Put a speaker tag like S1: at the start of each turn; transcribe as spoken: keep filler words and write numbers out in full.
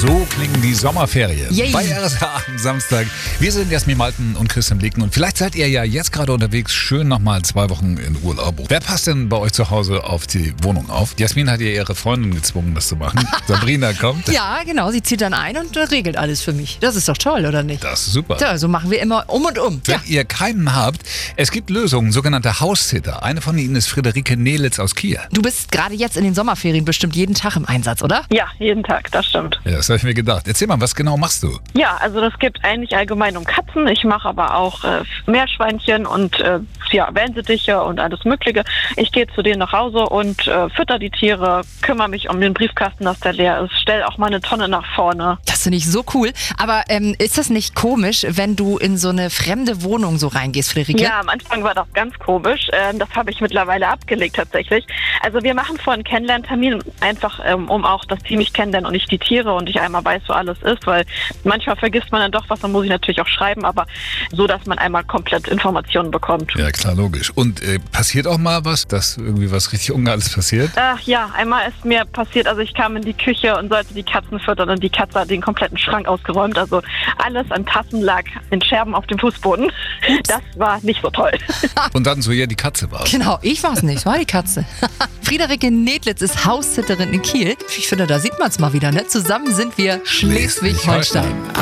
S1: So klingen die Sommerferien.
S2: Yay.
S1: Bei R S H am Samstag. Wir sind Jasmin Malten und Christian Blicken. Und vielleicht seid ihr ja jetzt gerade unterwegs, schön nochmal zwei Wochen in Urlaub. Wer passt denn bei euch zu Hause auf die Wohnung auf? Jasmin hat ja ihre Freundin gezwungen, das zu machen. Sabrina kommt.
S2: Ja, genau. Sie zieht dann ein und äh, regelt alles für mich. Das ist doch toll, oder nicht?
S1: Das ist super.
S2: Tja, so machen wir immer um und um.
S1: Wenn
S2: Ja.
S1: ihr keinen habt, es gibt Lösungen, sogenannte Haussitter. Eine von ihnen ist Friederike Nelitz aus Kiel.
S2: Du bist gerade jetzt in den Sommerferien bestimmt jeden Tag im Einsatz, oder?
S3: Ja, jeden Tag, das stimmt.
S1: Ja, das habe ich mir gedacht. Erzähl mal, was genau machst du?
S3: Ja, also das gibt eigentlich allgemein um Katzen. Ich mache aber auch äh, Meerschweinchen und äh, ja, Wellensittiche und alles Mögliche. Ich gehe zu denen nach Hause und äh, fütter die Tiere, kümmere mich um den Briefkasten, dass der leer ist, stell auch mal eine Tonne nach vorne.
S2: Das finde ich so cool. Aber ähm, ist das nicht komisch, wenn du in so eine fremde Wohnung so reingehst, Friederike?
S3: Ja, am Anfang war das ganz komisch. Ähm, das habe ich mittlerweile abgelegt tatsächlich. Also wir machen vor einen Kennenlerntermin, einfach ähm, um auch das Team mich kennenlernen und nicht die Tiere und ich einmal weiß, wo alles ist, weil manchmal vergisst man dann doch was, dann muss ich natürlich auch schreiben, aber so, dass man einmal komplett Informationen bekommt.
S1: Ja, klar, logisch. Und äh, passiert auch mal was, dass irgendwie was richtig Ungeiles passiert?
S3: Äh, ja, einmal ist mir passiert, also ich kam in die Küche und sollte die Katzen füttern und die Katze hat den kompletten Schrank ausgeräumt, also alles an Tassen lag in Scherben auf dem Fußboden. Das war nicht so toll.
S1: Und dann so, ja, die Katze war.
S2: Genau, ich war es nicht, war die Katze. Friederike Nedlitz ist Haussitterin in Kiel. Ich finde, da sieht man es mal wieder, ne? Zusammen sind wir Schleswig-Holstein.